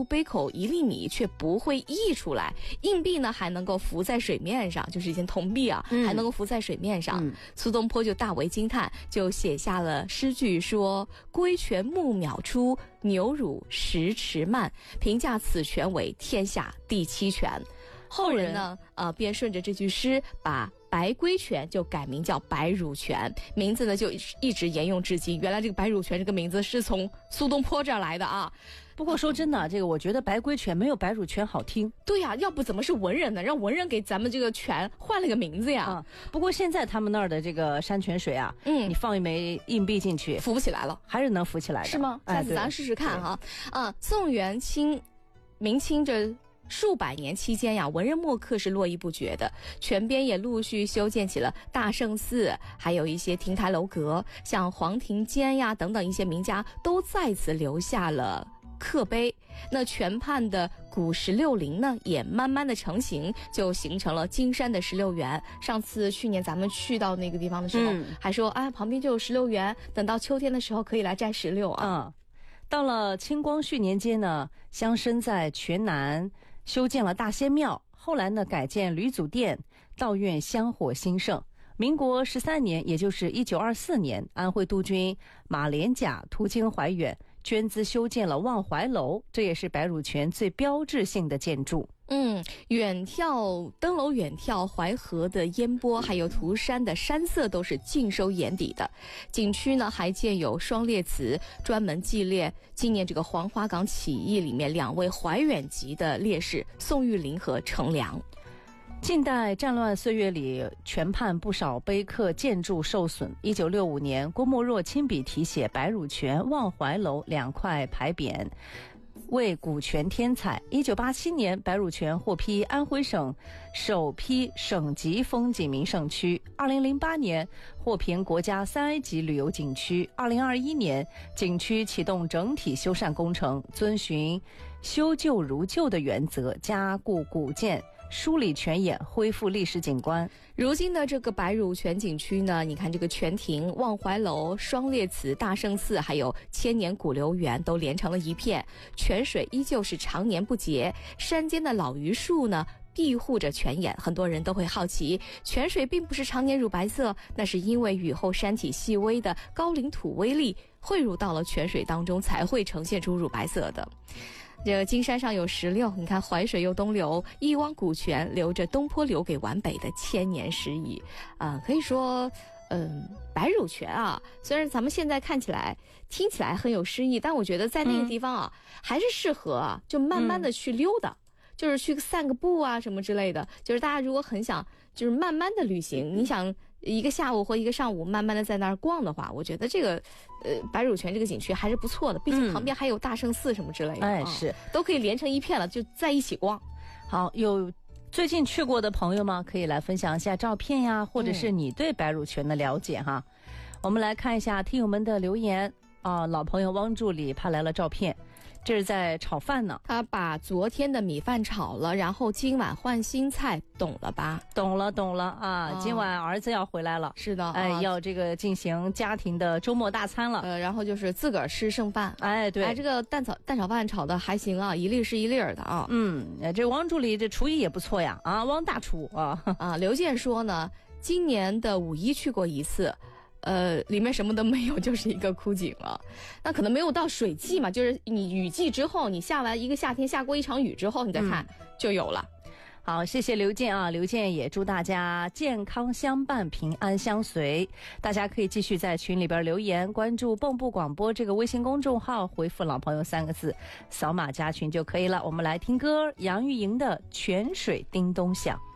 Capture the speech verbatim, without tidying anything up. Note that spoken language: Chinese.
入杯口一粒米却不会溢出来，硬币呢还能够浮在水面上，就是一件铜币啊、嗯、还能够浮在水面上、嗯、苏东坡就大为惊叹，就写下了诗句说：龟泉木秒出，牛乳十尺慢，评价此泉为天下第七泉。后人呢呃，便顺着这句诗把白龟泉就改名叫白乳泉，名字呢就一直沿用至今。原来这个白乳泉这个名字是从苏东坡这儿来的啊。 不过说真的，这个我觉得白龟泉没有白乳泉好听。 对呀、啊，要不怎么是文人呢？让文人给咱们这个泉换了个名字呀。 啊、不过现在他们那儿的这个山泉水啊，嗯，你放一枚硬币进去， 浮不起来了， 还是能浮起来的， 是吗？下次咱试试看哈。啊，宋元清、明清这数百年期间呀，文人墨客是络绎不绝的，泉边也陆续修建起了大圣寺，还有一些亭台楼阁，像黄庭坚呀等等一些名家都在此留下了刻碑。那泉畔的古石榴林呢，也慢慢的成型，就形成了金山的石榴园。上次去年咱们去到那个地方的时候，嗯、还说啊旁边就有石榴园，等到秋天的时候可以来摘石榴啊。 嗯，到了清光绪年间呢，乡绅在泉南修建了大仙庙，后来呢改建吕祖殿，道院香火兴盛。民国十三年，也就是一九二四年，安徽督军马连甲途经怀远，捐资修建了望怀楼，这也是白乳泉最标志性的建筑。 嗯，远眺登楼远眺淮河的烟波，还有涂山的山色都是尽收眼底的。景区呢还建有双列祠，专门纪念纪念这个黄花岗起义里面两位怀远籍的烈士宋玉龄和程良。 近代战乱岁月里，泉畔不少碑刻建筑受损。一九六五年，郭沫若亲笔题写白乳泉、望怀楼两块牌匾，为古泉添彩。一九八七年，白乳泉获批安徽省首批省级风景名胜区。二零零八年获评国家三 A 级旅游景区。二零二一年，景区启动整体修缮工程，遵循修旧如旧的原则，加固古建，梳理泉眼，恢复历史景观。 如今的这个白乳泉景区呢，你看这个泉亭、望怀楼、双列祠、大圣寺，还有千年古留园都连成了一片，泉水依旧是常年不竭。山间的老榆树呢庇护着泉眼，很多人都会好奇，泉水并不是常年乳白色，那是因为雨后山体细微的高岭土微粒汇入到了泉水当中，才会呈现出乳白色的。这个金山上有石榴，你看淮水又东流，一汪古泉流着东坡留给皖北的千年诗意啊、呃，可以说嗯，白乳泉啊，虽然咱们现在看起来听起来很有诗意，但我觉得在那个地方啊、嗯、还是适合啊就慢慢的去溜达、嗯，就是去散个步啊什么之类的，就是大家如果很想就是慢慢的旅行，你想一个下午或一个上午慢慢的在那儿逛的话，我觉得这个呃白乳泉这个景区还是不错的，毕竟旁边还有大圣寺什么之类的、 嗯、哎是、 都可以连成一片了，就在一起逛。 好，有最近去过的朋友们可以来分享一下照片呀，或者是你对白乳泉的了解哈、嗯、我们来看一下听友们的留言啊，老朋友汪助理拍来了照片，这是在炒饭呢， 他把昨天的米饭炒了，然后今晚换新菜，懂了吧？ 懂了懂了啊、哦！今晚儿子要回来了， 是的， 哎、 啊， 要这个进行家庭的周末大餐了。 呃，然后就是自个儿吃剩饭， 哎，对， 哎，这个蛋炒蛋炒饭炒的还行啊，一粒是一粒的啊。 嗯，这王助理这厨艺也不错呀，啊，汪大厨啊啊！刘健说呢，今年的五一去过一次。呃，里面什么都没有，就是一个枯井了。那可能没有到水季嘛，就是你雨季之后，你下完一个夏天，下过一场雨之后，你再看、嗯、就有了。 好，谢谢刘健啊，刘健也祝大家健康相伴，平安相随。大家可以继续在群里边留言，关注蚌埠广播这个微信公众号，回复老朋友三个字，扫码加群就可以了。我们来听歌，杨钰莹的《泉水叮咚响》。